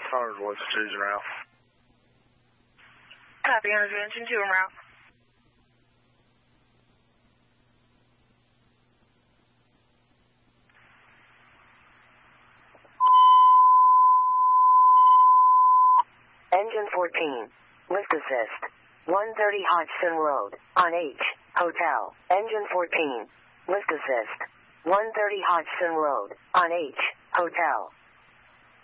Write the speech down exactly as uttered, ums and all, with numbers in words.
Saunders voice, choose route. Copy, intervention, two route. Engine fourteen. Lift assist. one thirty Hodgson Road, on H, Hotel. Engine fourteen. Lift assist. one thirty Hodgson Road, on H, Hotel.